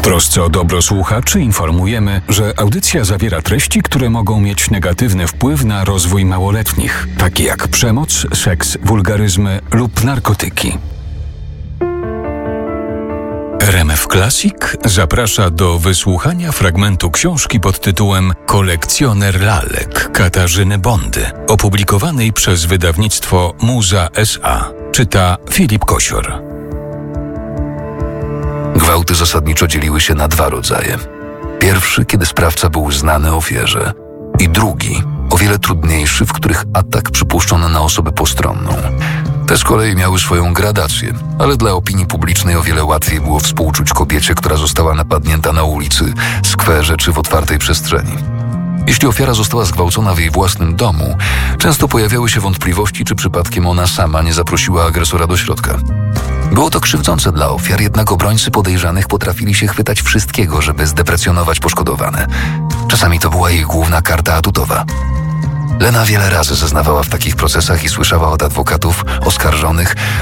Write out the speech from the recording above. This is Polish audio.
trosce o dobro słuchaczy informujemy, że audycja zawiera treści, które mogą mieć negatywny wpływ na rozwój małoletnich, takie jak przemoc, seks, wulgaryzmy lub narkotyki. RMF Classic zaprasza do wysłuchania fragmentu książki pod tytułem Kolekcjoner lalek Katarzyny Bondy, opublikowanej przez wydawnictwo Muza S.A. Czyta Filip Kosior. Gwałty zasadniczo dzieliły się na dwa rodzaje. Pierwszy, kiedy sprawca był znany ofierze, i drugi, o wiele trudniejszy, w których atak przypuszczono na osobę postronną. Te z kolei miały swoją gradację, ale dla opinii publicznej o wiele łatwiej było współczuć kobiecie, która została napadnięta na ulicy, skwerze czy w otwartej przestrzeni. Jeśli ofiara została zgwałcona w jej własnym domu, często pojawiały się wątpliwości, czy przypadkiem ona sama nie zaprosiła agresora do środka. Było to krzywdzące dla ofiar, jednak obrońcy podejrzanych potrafili się chwytać wszystkiego, żeby zdeprecjonować poszkodowane. Czasami to była ich główna karta atutowa. Lena wiele razy zeznawała w takich procesach i słyszała od adwokatów oskarżonych